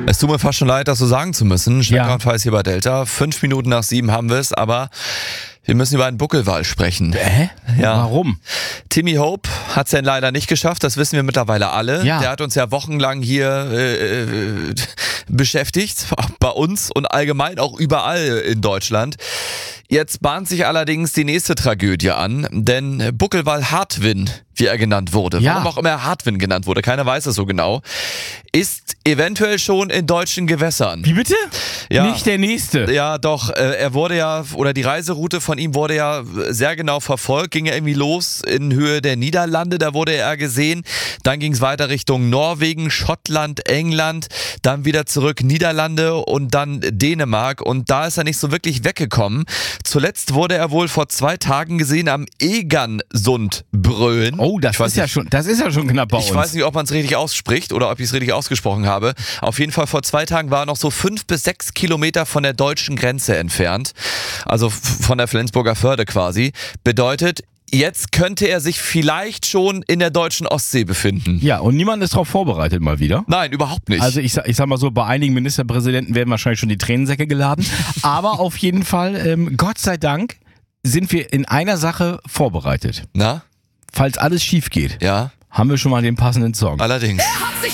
Es tut mir fast schon leid, das so sagen zu müssen. Schnellkraftfall ist hier bei Delta. 5 Minuten nach 7 haben wir es, aber wir müssen über einen Buckelwal sprechen. Ja. Warum? Timmy Hope hat es ja leider nicht geschafft, das wissen wir mittlerweile alle. Ja. Der hat uns ja wochenlang hier beschäftigt, bei uns und allgemein auch überall in Deutschland. Jetzt bahnt sich allerdings die nächste Tragödie an, denn Buckelwal Hartwin, wie er genannt wurde, warum auch immer er Hartwin genannt wurde, keiner weiß es so genau, ist eventuell schon in deutschen Gewässern. Wie bitte? Ja. Nicht der nächste. Ja, doch, er wurde ja, oder die Reiseroute von ihm wurde ja sehr genau verfolgt, ging ja irgendwie los in Höhe der Niederlande, da wurde er gesehen, dann ging es weiter Richtung Norwegen, Schottland, England, dann wieder zurück Niederlande und dann Dänemark und da ist er nicht so wirklich weggekommen. Zuletzt wurde er wohl vor 2 Tagen gesehen am Egersund-Bröen. Oh, das ist ja schon knapp bei uns. Ich weiß nicht, ob man es richtig ausspricht oder ob ich es richtig ausgesprochen habe. Auf jeden Fall vor 2 Tagen war er noch so 5 bis 6 Kilometer von der deutschen Grenze entfernt. Also von der Flensburger Förde quasi. Bedeutet, jetzt könnte er sich vielleicht schon in der deutschen Ostsee befinden. Ja, und niemand ist darauf vorbereitet mal wieder. Nein, überhaupt nicht. Also ich sag mal so, bei einigen Ministerpräsidenten werden wahrscheinlich schon die Tränensäcke geladen. Aber auf jeden Fall, Gott sei Dank, sind wir in einer Sache vorbereitet. Na? Falls alles schief geht, Ja? haben wir schon mal den passenden Song. Allerdings. Er hat sich